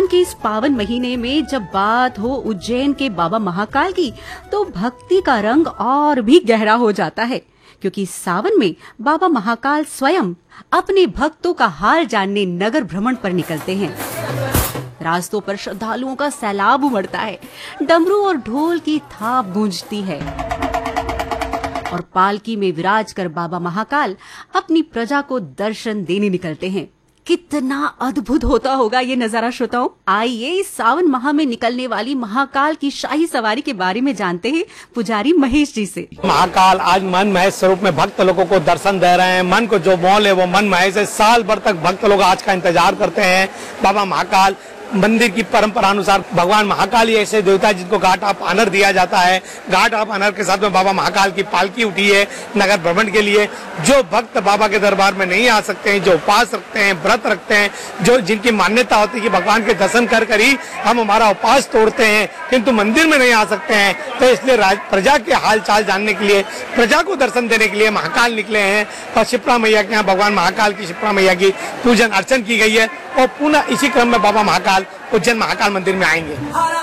के इस पावन महीने में जब बात हो उज्जैन के बाबा महाकाल की, तो भक्ति का रंग और भी गहरा हो जाता है, क्योंकि सावन में बाबा महाकाल स्वयं अपने भक्तों का हाल जानने नगर भ्रमण पर निकलते हैं। रास्तों पर श्रद्धालुओं का सैलाब उमड़ता है, डमरू और ढोल की थाप गूंजती है और पालकी में विराज कर बाबा महाकाल अपनी प्रजा को दर्शन देने निकलते हैं। कितना अद्भुत होता होगा ये नजारा श्रोताओं। आइए इस सावन माह में निकलने वाली महाकाल की शाही सवारी के बारे में जानते हैं पुजारी महेश जी से। महाकाल आज मन महेश स्वरूप में भक्त लोगों को दर्शन दे रहे हैं। मन को जो मोल है वो मन महेश है। साल भर तक भक्त लोग आज का इंतजार करते हैं। बाबा महाकाल मंदिर की परंपरा अनुसार भगवान महाकाल ही ऐसे देवता जिनको घाट ऑफ ऑनर दिया जाता है। घाट ऑफ ऑनर के साथ में बाबा महाकाल की पालकी उठी है नगर भ्रमण के लिए। जो भक्त बाबा के दरबार में नहीं आ सकते हैं, जो उपवास रखते हैं, व्रत रखते हैं, जो जिनकी मान्यता होती है कि भगवान के दर्शन कर ही हम हमारा उपवास तोड़ते हैं, किंतु मंदिर में नहीं आ सकते हैं, तो इसलिए प्रजा के हाल चाल जानने के लिए, प्रजा को दर्शन देने के लिए महाकाल निकले हैं। और शिप्रा मैया के यहाँ भगवान महाकाल की, शिप्रा मैया की पूजन अर्चन की गई है और पुनः इसी क्रम में बाबा महाकाल उज्जैन महाकाल मंदिर में आएंगे।